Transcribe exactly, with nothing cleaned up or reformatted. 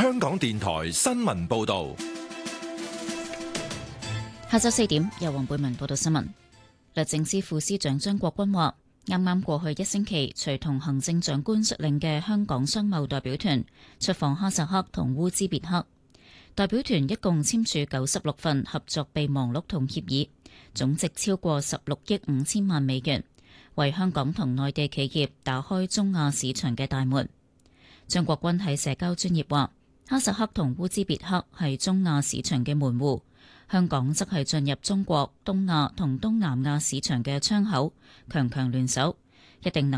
香港電台新聞報道。 下晝四點，由黃貝文報道新聞。律政司副司長張國鈞話，啱啱過去一星期，隨同行政長官率領嘅香港商貿代表團出訪哈薩克同烏茲別克。代表團一共簽署九十六份合作備忘錄同協議，總值超過十六億五千萬美元，為香港同內地企業打開中亞市場嘅大門。張國鈞喺社交專頁話，哈薩克同烏茲別克係中亞市場嘅門戶，香港則係進入中國、東亞同東南亞市場嘅窗口，強強聯手，一定能